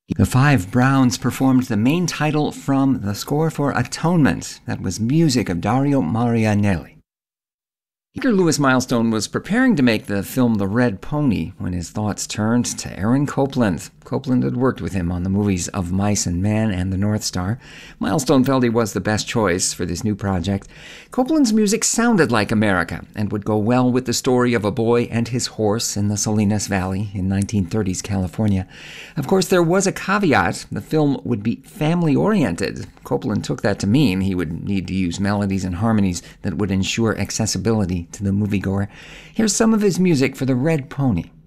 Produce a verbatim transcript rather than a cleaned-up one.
The Five Browns performed the main title from the score for Atonement. That was music of Dario Marianelli. Peter Lewis Milestone was preparing to make the film The Red Pony when his thoughts turned to Aaron Copland. Copland had worked with him on the movies Of Mice and Men and The North Star. Milestone felt he was the best choice for this new project. Copland's music sounded like America and would go well with the story of a boy and his horse in the Salinas Valley in nineteen thirties California. Of course, there was a caveat. The film would be family-oriented. Copland took that to mean he would need to use melodies and harmonies that would ensure accessibility to the moviegoer. Here's some of his music for The Red Pony.